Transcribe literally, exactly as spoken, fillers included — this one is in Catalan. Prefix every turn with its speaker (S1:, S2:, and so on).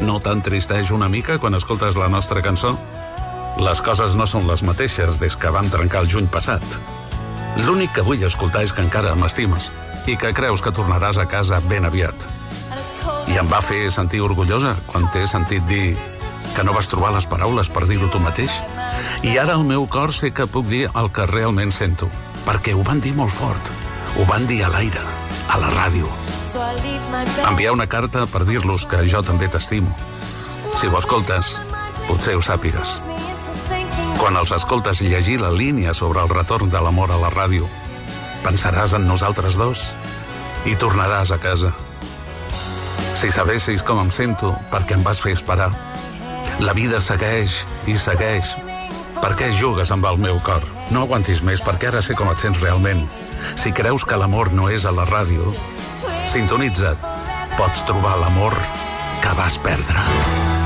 S1: No t'entristeix una mica quan escoltes la nostra cançó? Les coses no són les mateixes des que vam trencar el juny passat. L'únic que vull escoltar és que encara m'estimes i que creus que tornaràs a casa ben aviat. I em va fer sentir orgullosa quan t'he sentit dir que no vas trobar les paraules per dir-ho tu mateix. I ara al meu cor sé que puc dir el que realment sento, perquè ho van dir molt fort. Ho van dir a l'aire, a la ràdio. Enviar una carta per dir-los que jo també t'estimo. Si ho escoltes, potser ho sàpigues. Quan els escoltes llegir la línia sobre el retorn de l'amor a la ràdio, pensaràs en nosaltres dos i tornaràs a casa. Si sabessis com em sento perquè em vas fer esperar. La vida segueix i segueix. Per què jugues amb el meu cor? No aguantis més perquè ara sé com et sents realment. Si creus que l'amor no és a la ràdio, sintonitza't. Pots trobar l'amor que vas perdre.